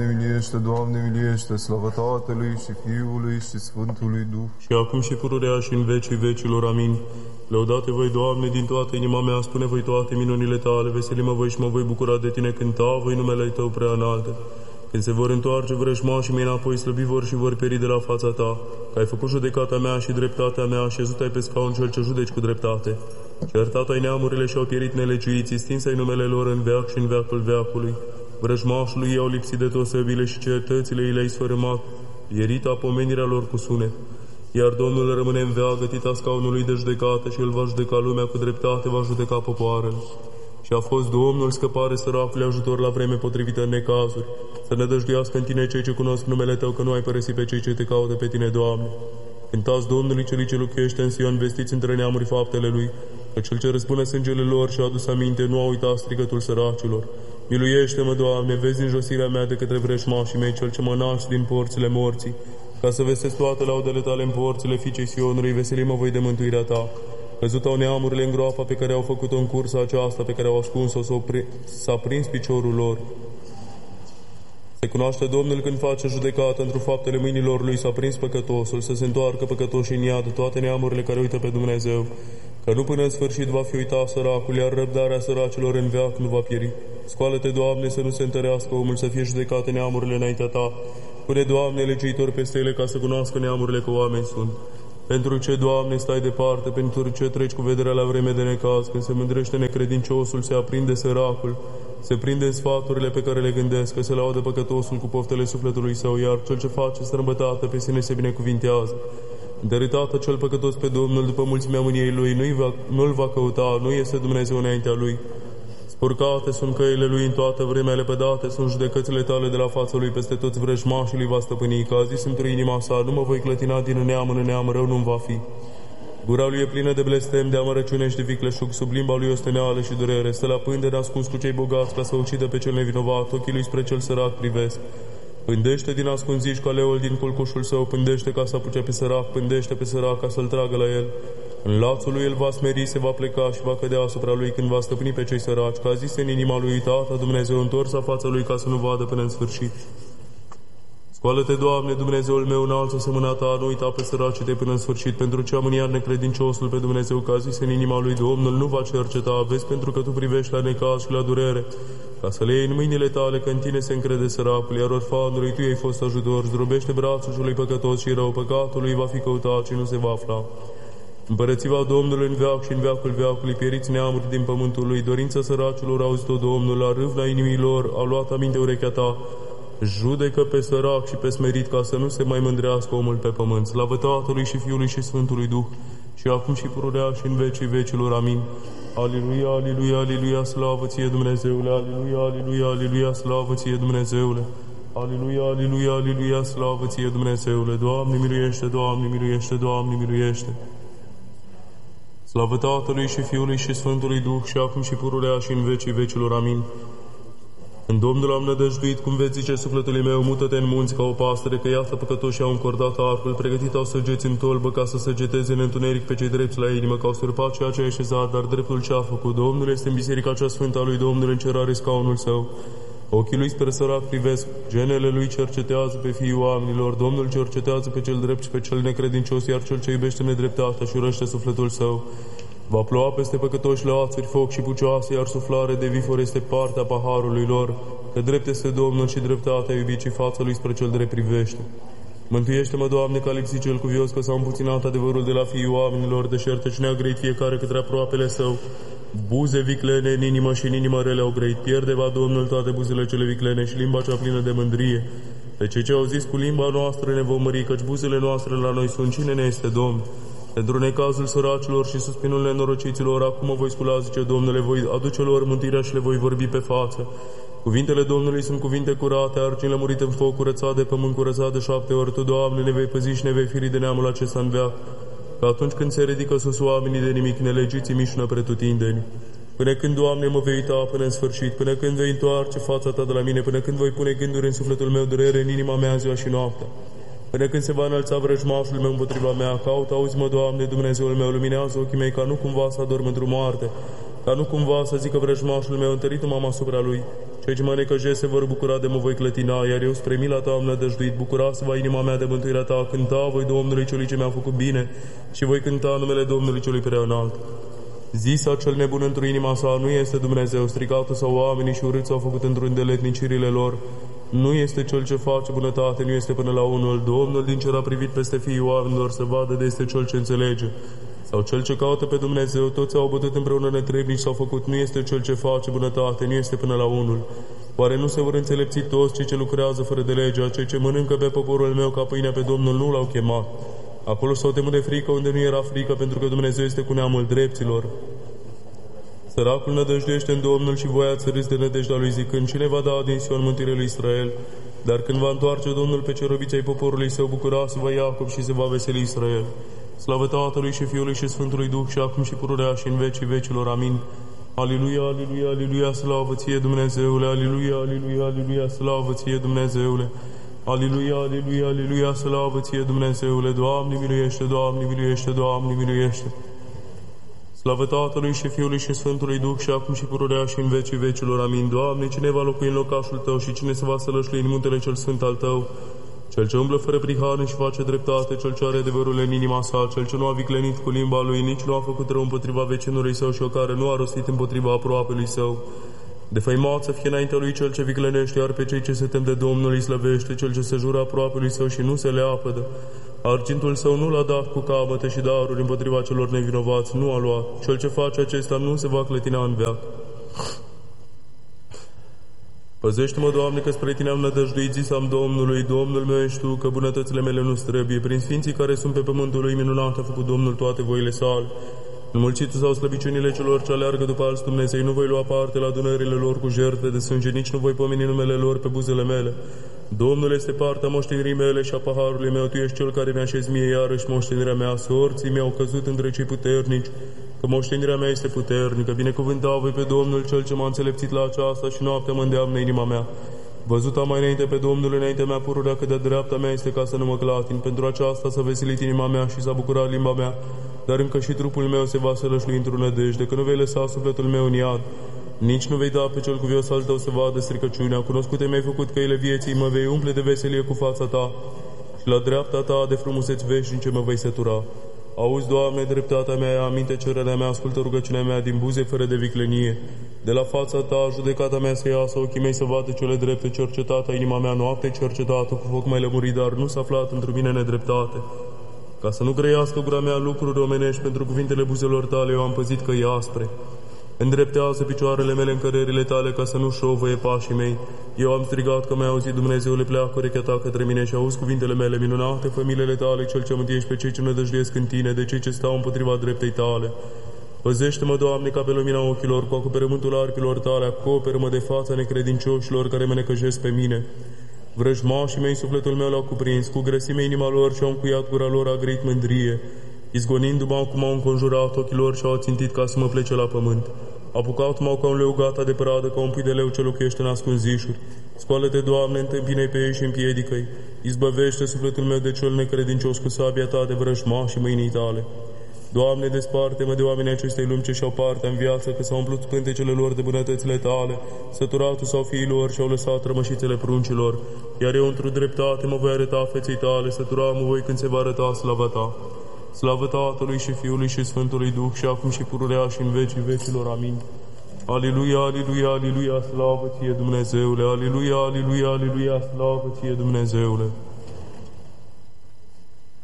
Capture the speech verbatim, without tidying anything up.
Miliește, Doamne, miliește, slavă Tatălui și Fiului și Sfântului Duh. Și acum și pururea și în vecii vecilor. Amin. Lăudate voi, Doamne, din toată inima mea, spune voi toate minunile Tale, veselimă voi și mă voi bucura de Tine, cânta voi numele Tău prea înalte. Când se vor întoarce vrăjmașii mei înapoi, slăbi vor și vor pieri de la fața Ta, că ai făcut judecata mea și dreptatea mea, șezut ai pe scaun cel ce judeci cu dreptate. Certat ai neamurile și au pierit nelegiuiții, stins ai numele lor în veac și în veacul veacului. Vrăjmașului i-au lipsit de tot săbile și cetățile i le-ai sfărâmat, pierita pomenirea lor cu sunet. Iar Domnul rămâne în veac, gătita scaunului de judecată și El va judeca lumea cu dreptate, va judeca popoarele. Și a fost Domnul scăpare săracului, ajutor la vreme potrivită în necazuri, să ne dăjduiască în Tine cei ce cunosc numele Tău, că nu ai părăsit pe cei ce Te caută pe Tine, Doamne. Cântați Domnului celui ce locuiește în Sion, vestiți între neamuri faptele Lui, că Cel ce răspune sângele lor și a adus aminte nu a uitat strigătul săracilor. Miluiește-mă, Doamne, vezi înjosirea mea de către vrăjmașii mei, Cel ce mă naști din porțile morții, ca să vestesc toate laudele Tale în porțile fiicei Sionului, veselimă voi de mântuirea Ta. Căzut au neamurile în groapa pe care au făcut-o în cursa aceasta, pe care au ascuns-o, s-a prins piciorul lor. Se cunoaște Domnul când face judecată, într-o faptele mâinilor Lui s-a prins păcătosul, să se întoarcă păcătoșii în iad toate neamurile care uită pe Dumnezeu, că nu până în sfârșit va fi uitat săracul, iar răbdarea săracilor în veac nu va pieri. Scoală-te, Doamne, să nu se întărească omul, să fie judecate neamurile înaintea Ta. Pune, Doamne, legiuitor peste ele, ca să cunoască neamurile că oameni sunt. Pentru ce, Doamne, stai departe, pentru ce treci cu vederea la vreme de necaz, când se mândrește necredinciosul, se aprinde săracul, se prinde în sfaturile pe care le gândesc, că se laudă păcătosul cu poftele sufletului său, iar cel ce face strămbătată pe sine se binecuvintează. Dărâtată cel păcătos pe Domnul după mulțimea mâniei Lui, nu-i va, nu-L va căuta, nu este Dumnezeu înaintea Lui. Spurcate sunt căile Lui în toată vremea, lepădate sunt judecățile Tale de la fața Lui, peste toți vrăjmașii Lui va stăpâni, că a zis într-o inima sa, nu mă voi clătina din neam în neam, rău nu-mi va fi. Gura Lui e plină de blestem, de amărăciune și de vicleșug, sub limba Lui osteneală și durere, stă la pândere ascuns cu cei bogați, ca să ucidă pe cel nevinovat, ochii Lui spre cel sărac privesc. Pândește din ascunziș ca leul din culcușul său, pândește ca să apuce pe sărac, pândește pe sărac ca să-l tragă la el. În lațul lui el va smeri, se va pleca și va cădea asupra lui când va stăpâni pe cei săraci, că a zis în inima lui Tata Dumnezeu, întorsa fața lui ca să nu vadă până în sfârșit. Scoală-te, Doamne, Dumnezeul meu, înalță-se mâna Ta, nu uita pe săracii Tăi până în sfârșit, pentru ce a mâniat necredinciosul pe Dumnezeu, că a zis în inima lui Domnul, nu va cerceta, vezi, pentru că Tu privești la necaz și la durere, ca să le iei în mâinile Tale, că în Tine se încrede săracul, iar orfanului Tu i-ai fost ajutor, zdrobește brațul celui păcătos și rău, păcatul lui va fi căutat și nu se va afla. Împărățiva Domnului în veac și în veacul veacului, pieriți neamuri din pământul lui, dorința săracilor a auzit-o Domnul, la râvna inimilor a luat aminte urechea Ta, judecă pe sărac și pe smerit, ca să nu se mai mândrească omul pe pământ. Slavă Tatălui și Fiului și Sfântului Duh, și acum și pururea și în vecii vecilor. Amin. Aliluia, aliluia, aliluia, slavă Ție, Dumnezeule, aliluia, aliluia, aliluia, slavă Ție, Dumnezeule. Aliluia, aliluia, aliluia, slavă Ție, Dumnezeule. Doamne, miluiește, Doamne, miluiește, Doamne, miluiește. Slavă Tatălui și Fiului și Sfântului Duh, și acum și pururea și în vecii vecilor. Amin. În Domnul am nădăjduit, cum veți zice sufletului meu, mută-te în munți ca o pasăre, că iată păcătoșii au încordat arcul, pregătit au săgeți în tolbă ca să săgeteze în întuneric pe cei drepți la inimă, că au surpat ceea ce a așezat, dar dreptul ce a făcut Domnul este în biserica cea sfântă a lui Domnul, în cer are scaunul Său. Ochii Lui spre sărac privesc, genele Lui cercetează pe fiii oamenilor, Domnul cercetează pe cel drept și pe cel necredincios, iar cel ce iubește nedreptatea și urăște sufletul său. Va ploua peste păcătoși lațuri, foc și pucioase, iar suflare de vifor este partea paharului lor, că drept este Domnul și dreptatea iubit și fața Lui spre cel drept privește. Mântuiește-mă, Doamne, că a lipsit cel cuvios, că s-a împuținat adevărul de la fiii oamenilor, deșertă și ne-a grăit fiecare către aproapele său. Buze viclene în inimă și în inimă rele au grăit, pierde va Domnul toate buzele cele viclene și limba cea plină de mândrie. Pe cei ce au zis cu limba noastră ne vom mări, căci buzele noastre la noi sunt, cine ne este Domn? Pentru necazul săracilor și suspinul nenorociților, acum mă voi scula, zice Domnule, voi aduce lor mântuirea și le voi vorbi pe față. Cuvintele Domnului sunt cuvinte curate, argint lămurit în foc, curățat de pământ, curățat de șapte ori. Tu, Doamne, ne vei păzi și ne vei feri de neamul acesta în veac, că atunci când se ridică sus oamenii de nimic, nelegiuții mișună pretutindeni. Până când, Doamne, mă vei uita până în sfârșit, până când vei întoarce fața Ta de la mine, până când voi pune gânduri în sufletul meu, durere în inima mea ziua și noaptea. Până când se va înălța vrăjmașul meu împotriva mea, caut, auzi-mă, Doamne, Dumnezeul meu, luminează ochii mei, ca nu cumva să adorm într-o moarte, ca nu cumva să zică vrăjmașul meu, întărit-mă asupra lui. Cei ce mă necăjesc se vor bucura de mă voi clătina, iar eu spre mila ta am nădăjduit. Bucura-se-va inima mea de mântuirea ta, cânta voi Domnului celui ce mi-a făcut bine și voi cânta numele Domnului celui prea înalt. Zisa cel nebun într-o inima sa, nu este Dumnezeu, strigatul sau oamenii și urâți s-au făcut într-o îndeletnicirile lor. Nu este cel ce face bunătate, nu este până la unul. Domnul din cer a privit peste fiii oamenilor să vadă de este cel ce înțelege. Sau cel ce caută pe Dumnezeu, toți au bătut împreună netrebnici s-au făcut, nu este cel ce face bunătate, nu este până la unul. Oare nu se vor înțelepți toți cei ce lucrează fără de legea, cei ce mănâncă pe poporul meu ca pâinea pe Domnul nu l-au chemat? Acolo s-au temut de frică unde nu era frică, pentru că Dumnezeu este cu neamul drepților. Săracul nădăjduiește în Domnul și voi ați râs de nădejdea lui zicând, cine va da din Sion mântuirea lui Israel? Dar când va întoarce Domnul pe cerobiții ai poporului său, bucura se va Iacob și se va veseli Israel. Slavă Tatălui și Fiului și Sfântului Duh și acum și pururea și în vecii vecilor. Amin. Aleluia, aleluia, aleluia, slavă ție Dumnezeule, aleluia, aleluia, aleluia, slavă ție Dumnezeule. Aleluia, aleluia, aleluia, slavă ție Dumnezeule, Doamne miluiește, Doamne miluiește, Doamne miluiește. Slavă Tatălui și Fiului și Sfântului Duh și acum și pururea și în vecii vecilor. Amin. Doamne, cine va locui în locașul Tău și cine se va sălășlui în muntele cel sfânt al Tău? Cel ce umblă fără prihană și face dreptate, cel ce are adevărul în inima sa, cel ce nu a viclenit cu limba lui, nici nu a făcut rău împotriva vecinului său și o care nu a rostit împotriva aproapelui său. Defăimat să fie înaintea lui cel ce viclenește, iar pe cei ce se tem de Domnul îi slăvește, cel ce se jură aproapelui său și nu se le apădă. Argintul său nu l-a dat cu capăte și daruri împotriva celor nevinovați, nu a luat. Cel ce face acesta nu se va clătina în veac. Păzește-mă, Doamne, că spre Tine am nădăjduit, zis-am Domnului, Domnul meu ești Tu, că bunătățile mele nu străbie. Prin sfinții care sunt pe pământul lui, minunat a făcut Domnul toate voile sale. Înmulțite sau slăbiciunile celor ce aleargă după alți Dumnezei, nu voi lua parte la adunările lor cu jertfe de sânge, nici nu voi pomeni numele lor pe buzele mele. Domnul este partea moștenirii mele și a paharului meu, Tu ești Cel care mi-a așez mie iarăși moștenirea mea. Sorții mi-au căzut între cei puternici, că moștenirea mea este puternică. Binecuvântau voi pe Domnul, Cel ce m-a înțelepțit la aceasta și noaptea mă îndeamnă inima mea. Văzut am mai înainte pe Domnul, înaintea mea pururea că de dreapta mea este ca să nu mă clatin. Pentru aceasta s-a veselit inima mea și s-a bucurat limba mea, dar încă și trupul meu se va sălășlui într-o nădejde, că nu vei lăsa sufletul meu în iad, nici nu vei da pe cel cuvios al tău să vadă stricăciunea. Cunoscute mi-ai făcut căile vieții, mă vei umple de veselie cu fața ta și la dreapta ta de frumuseți veșnice mă vei sătura. Auzi, Doamne, dreptatea mea, ia aminte cererea mea, ascultă rugăciunea mea din buze fără de viclenie. De la fața ta, judecata mea să iasă, ochii mei să vadă cele drepte, cercetata inima mea noapte, cercetată cu foc mai lămurit, dar nu s-a aflat într mine nedreptate. Ca să nu grăiască gura mea lucruri omenești, pentru cuvintele buzelor tale eu am păzit că e aspre. Îndreptează picioarele mele în cărările tale, ca să nu șovăie pașii mei. Eu am strigat că mi-a auzit, Dumnezeule, pleacă urechea ta către mine și auzi cuvintele mele minunate, fămilele tale, Cel ce mântuiești pe cei ce nădăjduiesc în tine, de cei ce stau împotriva dreptei tale. Păzește-mă, Doamne, ca pe lumina ochilor, cu acoperământul arpilor tale, acoperă-mă de fața necredincioșilor care mă necăjesc pe mine. Vrăjmașii mei sufletul meu l-au cuprins, cu grăsime inima lor și-au încuiat gura lor, a grăit mândrie. Izgonindu-mă acum au înconjurat ochii lor și au țintit ca să mă plece la pământ. Apucat-mă ca un leu gata de pradă, ca un pui de leu ce locuiește în ascunzișuri. Scoală-te, Doamne, întâmpină-i pe ei și împiedică-i. Izbăvește sufletul meu de cel necredincios cu sabia ta de vrăjmași mâinii tale. Doamne, desparte-mă de oamenii acestei lumi ce și-au partea în viață, că s-au umplut pântecele lor de bunătățile tale, săturatul sau fiilor și-au lăsat rămășițele pruncilor, iar eu într-o dreptate mă voi arăta feței tale, sătura-mă voi când se va arăta slava ta. Slavă Tatălui și Fiului și Sfântului Duh și acum și pururea și în vecii vecilor. Amin. Aleluia, aleluia, aleluia, slavă ție Dumnezeule, aleluia, aleluia, aleluia, slavă ție Dumnezeule.